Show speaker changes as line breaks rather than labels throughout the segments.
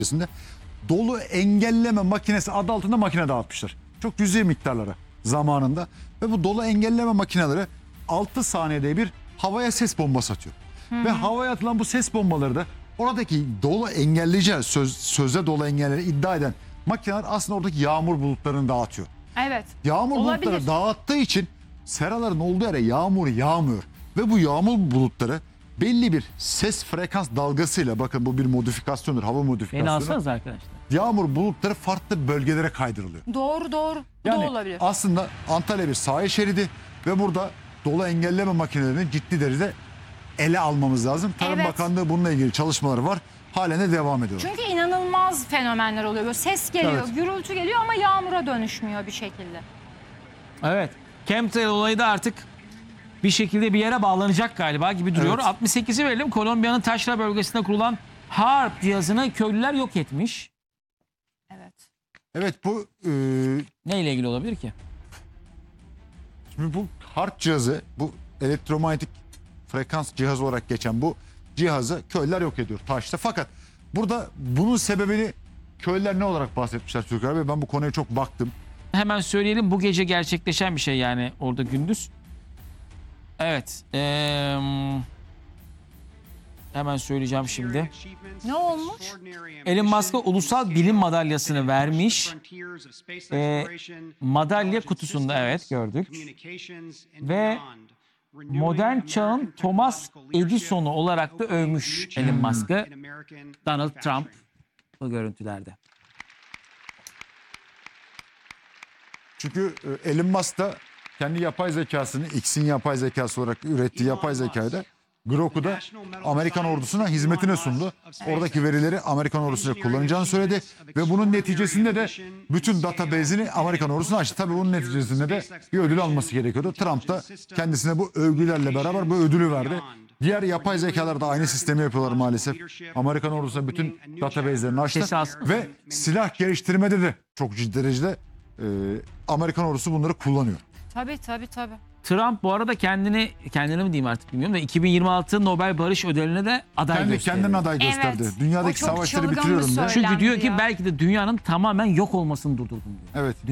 içerisinde dolu engelleme makinesi adı altında makine dağıtmışlar. Çok cüzi miktarlara zamanında. Ve bu dolu engelleme makineleri 6 saniyede bir havaya ses bombası atıyor. Ve havaya atılan bu ses bombaları da oradaki dolu engelleyici, sözde dolu engelleri iddia eden makineler aslında oradaki yağmur bulutlarını dağıtıyor.
Evet.
Yağmur bulutları dağıttığı için seraların olduğu yere yağmur yağmıyor. Ve bu yağmur bulutları belli bir ses frekans dalgasıyla, bakın bu bir modifikasyondur, hava
Beni
modifikasyonu.
alsanız arkadaşlar.
Yağmur bulutları farklı bölgelere kaydırılıyor.
Doğru. Bu
Yani
da olabilir.
aslında Antalya bir sahil şeridi ve burada dolu engelleme makinelerini ciddi derecede ele almamız lazım. Tarım
Evet.
Bakanlığı bununla ilgili çalışmaları var. Halen de devam ediyor.
Çünkü inanılmaz fenomenler oluyor. Böyle ses geliyor,
Evet.
gürültü geliyor ama yağmura dönüşmüyor bir şekilde.
Evet. Chemtrail olayı da artık bir şekilde bir yere bağlanacak galiba gibi duruyor.
Evet.
68'i verelim. Kolombiya'nın taşra bölgesinde kurulan HARP cihazını köylüler yok etmiş.
Evet.
Evet, bu
Neyle ilgili olabilir ki?
şimdi bu HARP cihazı, bu elektromanyetik frekans cihazı olarak geçen bu cihazı köylüler yok ediyor taşta. Fakat burada bunun sebebini köylüler ne olarak bahsetmişler Türker Bey? Ben bu konuya çok baktım.
Hemen söyleyelim, bu gece gerçekleşen bir şey yani orada gündüz. Evet. Hemen söyleyeceğim şimdi.
Ne olmuş?
Elon Musk'a ulusal bilim madalyasını vermiş. Madalya kutusunda evet gördük. Ve modern çağın Thomas Edison'u olarak da övmüş Elon Musk'ı Donald Trump bu görüntülerde.
Çünkü Elon Musk da kendi yapay zekasını, X'in yapay zekası olarak ürettiği yapay zekayı da Grok'u da Amerikan ordusuna hizmetine sundu. Oradaki verileri Amerikan ordusuna kullanacağını söyledi ve bunun neticesinde de bütün database'ini Amerikan ordusuna açtı. Tabii bunun neticesinde de bir ödül alması gerekiyordu. Trump da kendisine bu övgülerle beraber bu ödülü verdi. Diğer yapay zekalar da aynı sistemi yapıyorlar maalesef. Amerikan ordusuna bütün database'lerini açtı ve silah geliştirmede de çok ciddi derecede Amerikan ordusu bunları kullanıyor.
Tabii.
Trump bu arada kendini mi diyeyim artık bilmiyorum da 2026 Nobel Barış Ödülü'ne de aday gösterdi.
Kendini aday gösterdi.
Evet.
Dünyadaki
O çok
savaşları
çılgın
bitiriyorum
bir
diye.
söylem.
Çünkü diyor ki
ya.
belki de dünyanın tamamen yok olmasını durdurdum diyor.
Evet.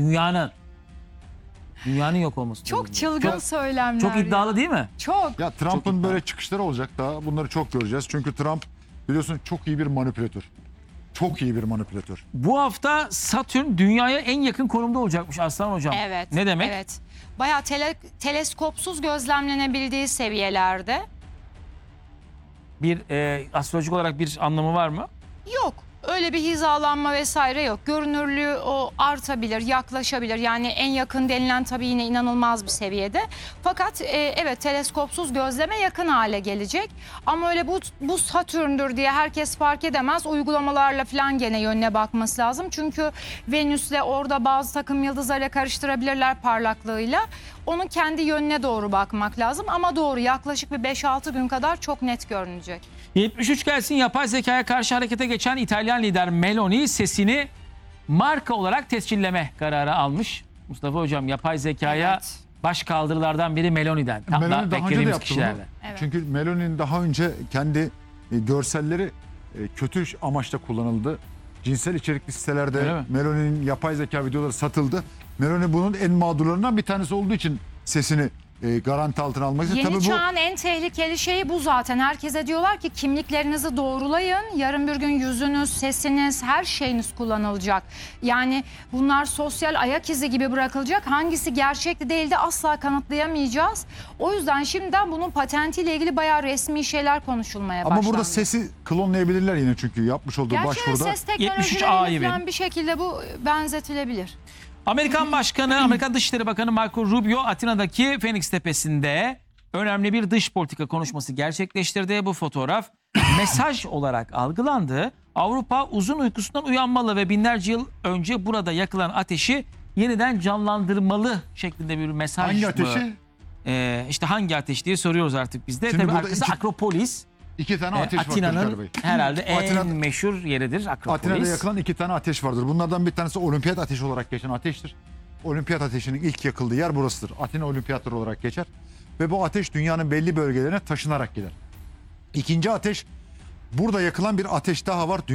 Dünyanın yok olmasını
Çok
durdurdum diyor.
çılgın söylemler.
Çok iddialı değil mi?
Çok.
Ya Trump'ın böyle çıkışları olacak daha. Bunları çok göreceğiz. Çünkü Trump biliyorsun çok iyi bir manipülatör. Çok iyi bir manipülatör.
Bu hafta Satürn dünyaya en yakın konumda olacakmış Aslan Hocam.
Evet.
Ne demek?
Evet. Bayağı teleskopsuz gözlemlenebildiği seviyelerde.
Bir astrolojik olarak bir anlamı var mı?
Yok. Öyle bir hizalanma vesaire yok. Görünürlüğü o artabilir, yaklaşabilir. Yani en yakın denilen tabii yine inanılmaz bir seviyede. Fakat evet teleskopsuz gözleme yakın hale gelecek. Ama öyle bu Satürn'dür diye herkes fark edemez. Uygulamalarla falan gene yönüne bakması lazım. Çünkü Venüs'le orada bazı takım yıldızlarla karıştırabilirler parlaklığıyla. Onun kendi yönüne doğru bakmak lazım. Ama doğru, yaklaşık bir 5-6 gün kadar çok net görünecek.
73 gelsin, yapay zekaya karşı harekete geçen İtalyan lider Meloni sesini marka olarak tescilleme kararı almış. Mustafa Hocam, yapay zekaya
Evet.
baş kaldırılardan biri Meloni'den. Tam
Meloni
da
daha önce de
beklediğimiz
yaptı bunu.
kişilerden.
Evet.
Çünkü Meloni'nin daha önce kendi görselleri kötü amaçla kullanıldı. Cinsel içerikli
Öyle
sitelerde
mi?
Meloni'nin yapay zeka videoları satıldı. Meloni bunun en mağdurlarından bir tanesi olduğu için sesini garanti altına almak istiyor.
Yeni
Tabii bu
çağın en tehlikeli şeyi bu zaten. Herkese diyorlar ki kimliklerinizi doğrulayın. Yarın bir gün yüzünüz, sesiniz, her şeyiniz kullanılacak. Yani bunlar sosyal ayak izi gibi bırakılacak. Hangisi gerçekti değil de asla kanıtlayamayacağız. O yüzden şimdiden bunun patentiyle ilgili bayağı resmi şeyler konuşulmaya başlandı.
ama burada sesi klonlayabilirler yine, çünkü yapmış olduğu
Gerçi
başvuruda.
ses
73
teknolojileriyle
A'yı
falan
verin.
bir şekilde bu benzetilebilir.
Amerikan Dışişleri Bakanı Marco Rubio Atina'daki Phoenix Tepesi'nde önemli bir dış politika konuşması gerçekleştirdi. Bu fotoğraf mesaj olarak algılandı. Avrupa uzun uykusundan uyanmalı ve binlerce yıl önce burada yakılan ateşi yeniden canlandırmalı şeklinde bir mesaj.
Hangi ateşi?
İşte hangi ateş diye soruyoruz artık biz de.
Şimdi
Tabii
burada
arkası Akropolis.
2 tane ateş var Türker
Atina'nın
Bey.
herhalde en
Atina'da-
meşhur yeridir Akropolis.
Atina'da yakılan 2 tane ateş vardır. Bunlardan bir tanesi olimpiyat ateşi olarak geçen ateştir. Olimpiyat ateşinin ilk yakıldığı yer burasıdır. Atina olimpiyatları olarak geçer. Ve bu ateş dünyanın belli bölgelerine taşınarak gider. İkinci ateş, burada yakılan bir ateş daha var.